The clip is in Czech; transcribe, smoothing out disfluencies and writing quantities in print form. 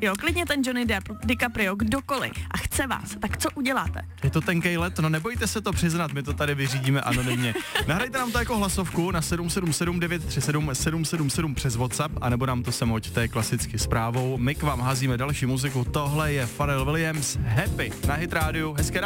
Jo, klidně ten Johnny DiCaprio, kdokoliv a chce vás, tak co uděláte? Je to tenkej let, no nebojte se to přiznat, my to tady vyřídíme anonymně. Nahrajte nám to jako hlasovku na 777 937 777 přes WhatsApp, anebo nám to sem hoďte klasicky zprávou. My k vám házíme další muziku, tohle je Pharrell Williams, Happy na Hit Radio, hezké